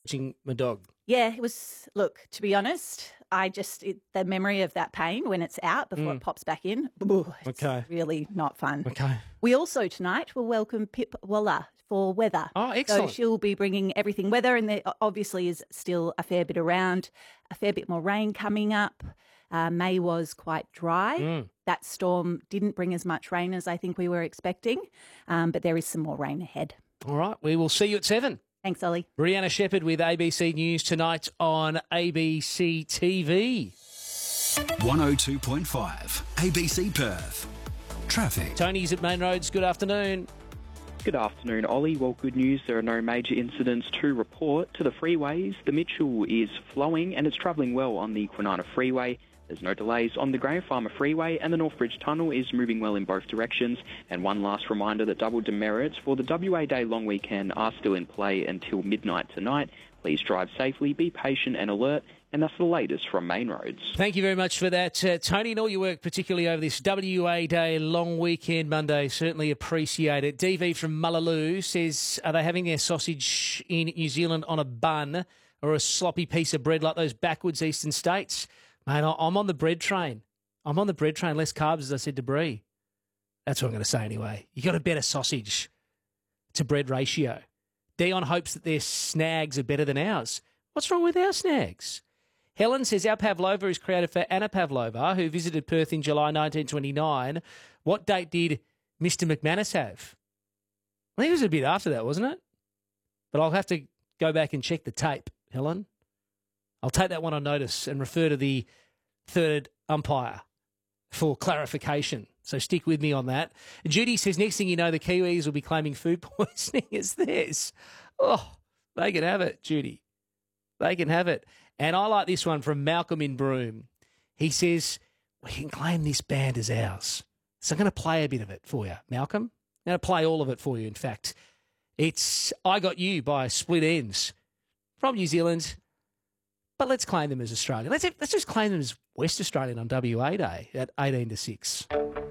watching my dog. Yeah, it was, look, to be honest, the memory of that pain when it's out before it pops back in, it's really not fun. Okay. We also tonight will welcome Pip Waller for weather. Oh, excellent. So she'll be bringing everything weather, and there obviously is still a fair bit around, a fair bit more rain coming up. May was quite dry. That storm didn't bring as much rain as I think we were expecting, but there is some more rain ahead. All right, we will see you at 7. Thanks, Ollie. Brianna Shepherd with ABC News tonight on ABC TV. 102.5 ABC Perth. Traffic. Tony's at Main Roads. Good afternoon. Good afternoon, Ollie. Well, good news. There are no major incidents to report. To the freeways, the Mitchell is flowing and it's travelling well on the Kwinana Freeway. There's no delays on the Graham Farmer Freeway, and the Northbridge Tunnel is moving well in both directions. And one last reminder that double demerits for the WA Day long weekend are still in play until midnight tonight. Please drive safely, be patient and alert. And that's the latest from Main Roads. Thank you very much for that, Tony, and all your work, particularly over this WA Day long weekend Monday. Certainly appreciate it. DV from Mullaloo says, are they having their sausage in New Zealand on a bun or a sloppy piece of bread like those backwards eastern states? Mate, I'm on the bread train. I'm on the bread train. Less carbs, as I said to Bree. That's what I'm going to say anyway. You got a better sausage to bread ratio. Dion hopes that their snags are better than ours. What's wrong with our snags? Helen says our pavlova is created for Anna Pavlova, who visited Perth in July 1929. What date did Mr. McManus have? I think it was a bit after that, wasn't it? But I'll have to go back and check the tape, Helen. I'll take that one on notice and refer to the third umpire for clarification. So stick with me on that. Judy says, next thing you know, the Kiwis will be claiming food poisoning as theirs. Oh, they can have it, Judy. They can have it. And I like this one from Malcolm in Broome. He says, we can claim this band as ours. So I'm going to play a bit of it for you, Malcolm. I'm going to play all of it for you, in fact. It's I Got You by Split Enz from New Zealand. But let's claim them as Australian. Let's just claim them as West Australian on WA Day at 18 to 6.